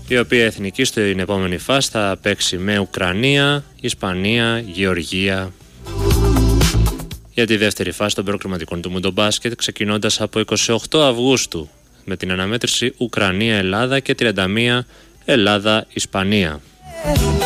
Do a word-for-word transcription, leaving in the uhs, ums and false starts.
η οποία εθνική στην επόμενη φάση θα παίξει με Ουκρανία, Ισπανία, Γεωργία για τη δεύτερη φάση των προκριματικών του Μουντομπάσκετ, ξεκινώντας από εικοστή όγδοη Αυγούστου με την αναμέτρηση Ουκρανία-Ελλάδα και τριάντα μία Ελλάδα-Ισπανία.